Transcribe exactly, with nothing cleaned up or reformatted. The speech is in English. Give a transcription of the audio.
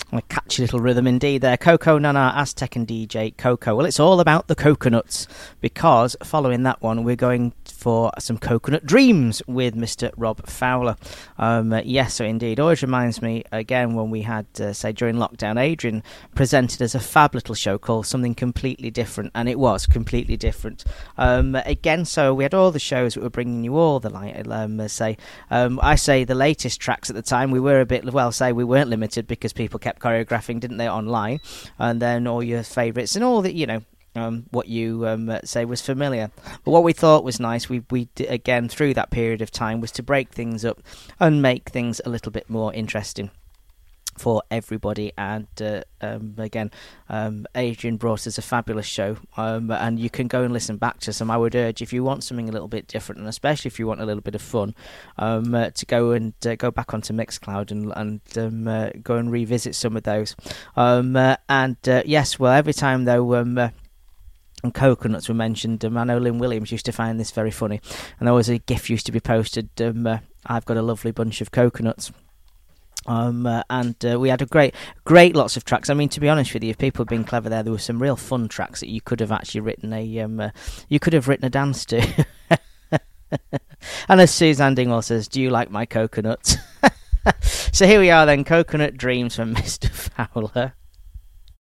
A catchy little rhythm indeed there. Coco Nana, Aztec and D J Coco. Well, it's all about the coconuts, because following that one, we're going for some Coconut Dreams with Mister Rob Fowler. Um, uh, yes, so indeed. Always reminds me, again, when we had, uh, say, during lockdown, Adrian presented as a fab little show called Something Completely Different, and it was completely different. Um, again, so we had all the shows that were bringing you all the light, um, uh, say, um, I say the latest tracks at the time, we were a bit, well, say we weren't limited because people kept choreographing, didn't they, online, and then all your favourites and all that, you know, um, what you um, uh, say was familiar. But what we thought was nice, we we did, again through that period of time, was to break things up and make things a little bit more interesting for everybody. And uh, um, again, um, Adrian brought us a fabulous show, um, and you can go and listen back to some. I would urge, if you want something a little bit different, and especially if you want a little bit of fun, um, uh, to go and uh, go back onto Mixcloud and, and um, uh, go and revisit some of those. Um, uh, and uh, yes, well, every time though, um, uh, and coconuts were mentioned, um, I know Lynn Williams used to find this very funny, and there was a gif used to be posted, um, uh, I've got a lovely bunch of coconuts. Um, uh, and uh, we had a great, great lots of tracks. I mean, to be honest with you, if people had been clever there, there were some real fun tracks that you could have actually written a, um, uh, you could have written a dance to. And as Suzanne Dingwall says, do you like my coconuts? So here we are then, Coconut Dreams from Mister Fowler.